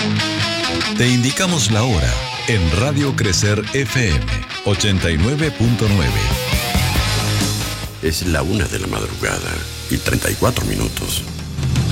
Te indicamos la hora en Radio Crecer FM 89.9. Es la 1 de la madrugada y 34 minutos.